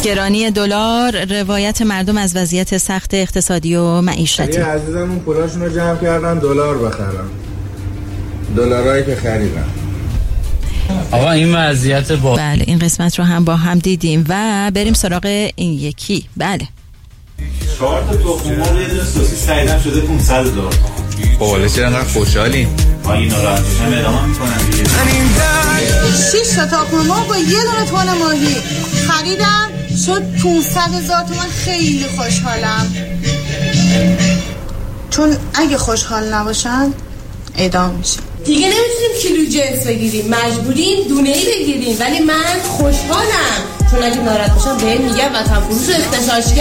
گرانی دلار، روایت مردم از وضعیت سخت اقتصادی و معیشتی. عزیزمون پولاشون رو جمع کردن دلار بخرن، دلارایی که خریدن. آقا این وضعیت بله این قسمت رو هم با هم دیدیم و بریم سراغ این یکی. بله 4 تا تخم مرغ یه دونه سوسیس خریدم شده 500,000. حالا چرا انقدر خوشحالیم؟ ما اینا رو هم ادامه میکنن دیگه. 6 تا تخم مرغ با یه دونه تن ماهی خریدم شد 500,000 تومان. خیلی خوشحالم، چون اگه خوشحال نباشن اعدام میشه. دیگه نمیتونیم کیلو جنس بگیریم، مجبوریم دونه‌ای بگیریم. ولی من خوشحالم، چون اگه ناراحت باشم بهم میگم وطن فروش و اغتشاشگر.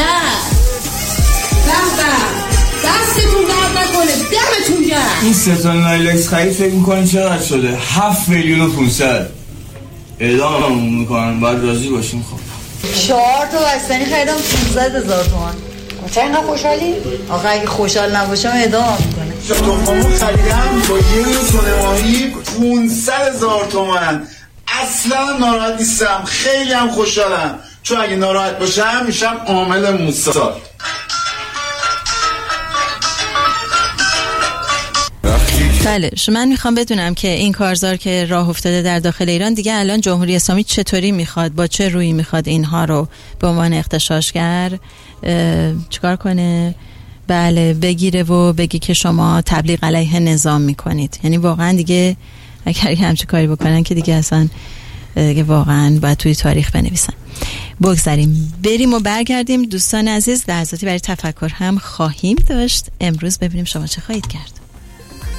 دستتون درد نکنه، دمتون گرم. این 3 تا نایلکس خرید فکر میکنین چقدر شده؟ 7,500,000. اعداممون میکنن، باید راضی باشیم. خب 4 تا بستنی خریدم 15,000 تومان. چرا اینقدر خوشحالی؟ آقا اگه خوشحال نباشم اعدام میکنه. تخممو خریدم با یه تن ماهی 500,000 تومان. اصلا ناراحت نیستم، خیلی هم خوشحالم، چون اگه ناراحت باشم میشم عامل موساد. بله من میخوام بدونم که این کارزار که راه افتاده در داخل ایران دیگه الان جمهوری اسلامی چطوری میخواد، با چه رویی میخواد اینها رو به عنوان اغتشاشگر چیکار کنه؟ بله بگیره و بگی که شما تبلیغ علیه نظام میکنید. یعنی واقعا دیگه اگر همچین کاری بکنن که دیگه اصلا دیگه واقعا باید توی تاریخ بنویسن. بگذاریم بریم و برگردیم دوستان عزیز. لحظاتی برای تفکر هم خواهیم داشت. امروز ببینیم شما چه خواهید کرد.